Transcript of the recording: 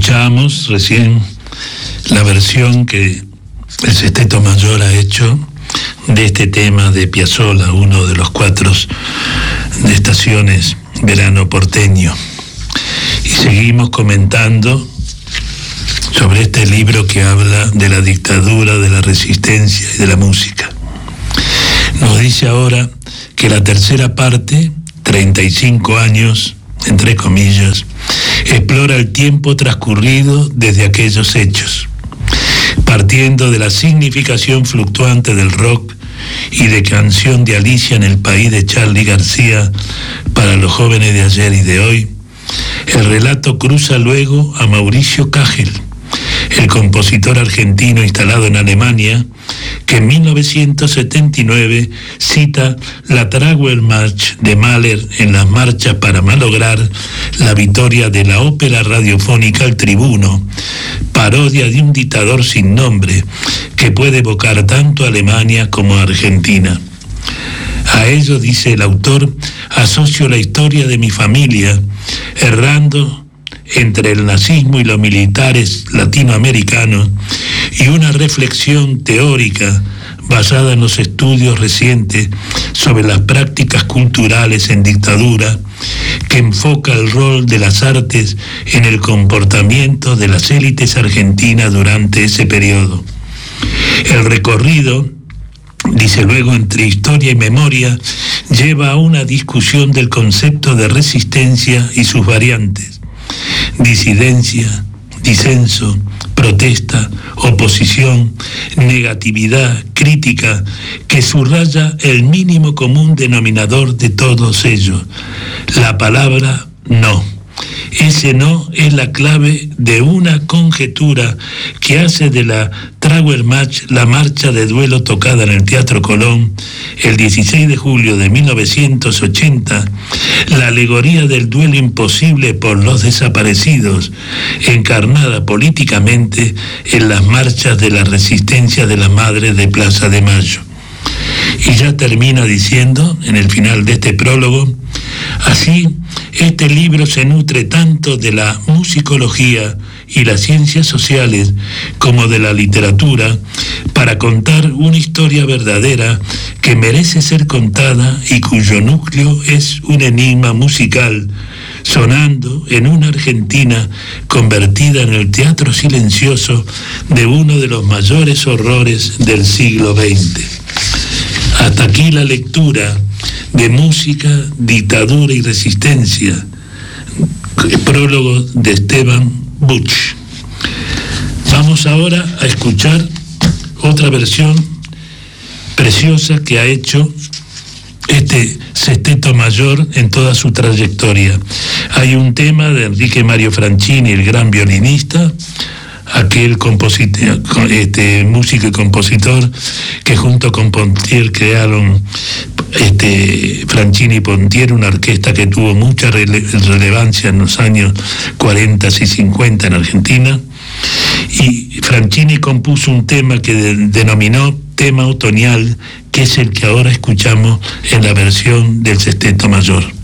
Escuchábamos recién la versión que el Sexteto Mayor ha hecho de este tema de Piazzolla, uno de los 4 de Estaciones Verano Porteño. Y seguimos comentando sobre este libro que habla de la dictadura, de la resistencia y de la música. Nos dice ahora que la tercera parte, 35 años, entre comillas, explora el tiempo transcurrido desde aquellos hechos, partiendo de la significación fluctuante del rock y de Canción de Alicia en el País de Charly García para los jóvenes de ayer y de hoy. El relato cruza luego a Mauricio Kagel, el compositor argentino instalado en Alemania, que en 1979 cita la Trauermarsch de Mahler en las marchas para malograr la victoria de la ópera radiofónica El Tribuno, parodia de un dictador sin nombre que puede evocar tanto a Alemania como a Argentina. A ello, dice el autor, asocio la historia de mi familia, errando entre el nazismo y los militares latinoamericanos, y una reflexión teórica basada en los estudios recientes sobre las prácticas culturales en dictadura, que enfoca el rol de las artes en el comportamiento de las élites argentinas durante ese periodo. El recorrido, dice luego, entre historia y memoria, lleva a una discusión del concepto de resistencia y sus variantes: disidencia, disenso, protesta, oposición, negatividad, crítica, que subraya el mínimo común denominador de todos ellos: la palabra no. Ese no es la clave de una conjetura que hace de la Trauermarsch la marcha de duelo tocada en el Teatro Colón el 16 de julio de 1980, la alegoría del duelo imposible por los desaparecidos, encarnada políticamente en las marchas de la resistencia de las madres de Plaza de Mayo. Y ya termina diciendo, en el final de este prólogo: así, este libro se nutre tanto de la musicología y las ciencias sociales como de la literatura para contar una historia verdadera que merece ser contada y cuyo núcleo es un enigma musical, sonando en una Argentina convertida en el teatro silencioso de uno de los mayores horrores del siglo XX. Hasta aquí la lectura de Música, Dictadura y Resistencia, prólogo de Esteban Buch. Vamos ahora a escuchar otra versión preciosa que ha hecho este Sexteto Mayor en toda su trayectoria. Hay un tema de Enrique Mario Franchini, el gran violinista, aquel compositor, músico y compositor que junto con Pontier crearon Franchini y Pontier, una orquesta que tuvo mucha relevancia en los años 40 y 50 en Argentina. Y Franchini compuso un tema que denominó Tema Otoñal, que es el que ahora escuchamos en la versión del Sexteto Mayor.